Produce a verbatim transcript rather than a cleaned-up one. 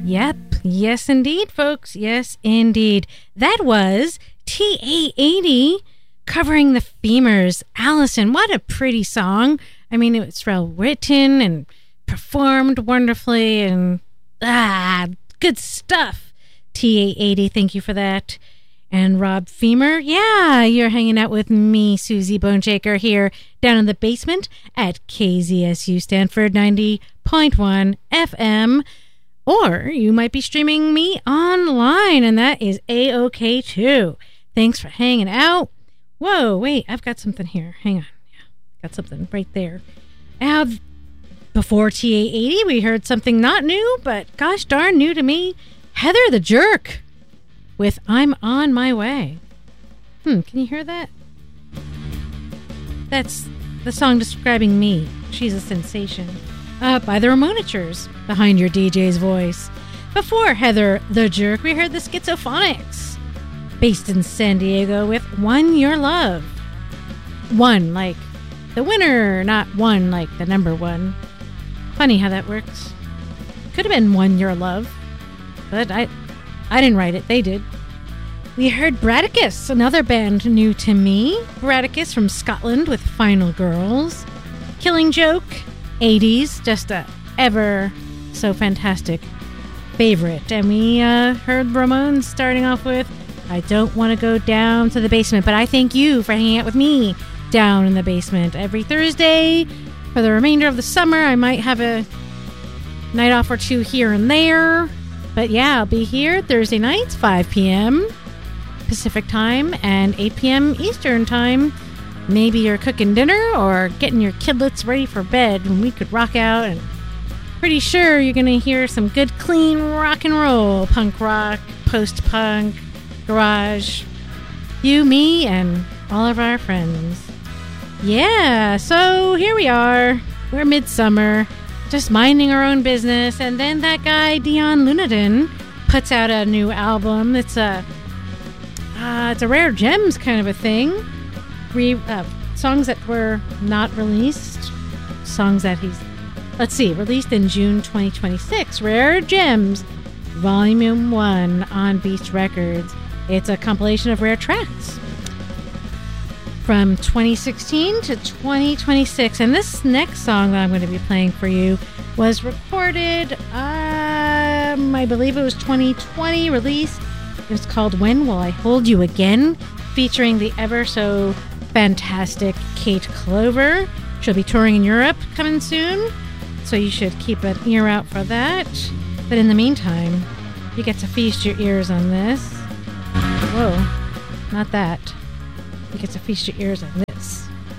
Yep. Yes, indeed, folks. Yes, indeed. That was T A eighty covering the Femurs. Allison, what a pretty song. I mean, it's well written and performed wonderfully and ah, good stuff. T A eighty, thank you for that. And Rob Femur, yeah, you're hanging out with me, Susie Boneshaker, here down in the basement at K Z S U Stanford ninety point one F M. Or you might be streaming me online, and that is A-OK too. Thanks for hanging out. Whoa, wait, I've got something here. Hang on. Yeah, got something right there. Now, before T A eighty, we heard something not new, but gosh darn new to me. Heather the Jerk with I'm On My Way. Hmm, can you hear that? That's the song describing me. She's a sensation. Uh, by the Ramonatures, behind your D J's voice. Before Heather the Jerk, we heard the Schizophonics, based in San Diego, with One Your Love. One, like the winner, not one, like the number one. Funny how that works. Could have been One Your Love, but I, I didn't write it, they did. We heard Bradicus, another band new to me. Bradicus from Scotland with Final Girls. Killing Joke, eighties, just a ever so fantastic favorite. And we uh, heard Ramones starting off with I Don't Want to Go Down to the Basement, but I thank you for hanging out with me down in the basement every Thursday for the remainder of the summer. I might have a night off or two here and there, but yeah, I'll be here Thursday nights, five p.m. Pacific time and eight p.m. Eastern time. Maybe you're cooking dinner or getting your kidlets ready for bed, and we could rock out. And pretty sure you're going to hear some good, clean rock and roll, punk rock, post-punk, garage. You, me, and all of our friends. Yeah, so here we are. We're midsummer, just minding our own business, and then that guy Dion Lunadon puts out a new album. It's a uh, it's a rare gems kind of a thing. Re, uh, songs that were not released, songs that he's, let's see, released in June twenty twenty-six. Rare Gems, Volume one on Beast Records. It's a compilation of rare tracks from twenty sixteen to twenty twenty-six. And this next song that I'm going to be playing for you was recorded, um, I believe it was twenty twenty, released. It was called When Will I Hold You Again, featuring the ever so fantastic Kate Clover. She'll be touring in Europe coming soon, so you should keep an ear out for that. But in the meantime, you get to feast your ears on this. Whoa, not that. You get to feast your ears on this.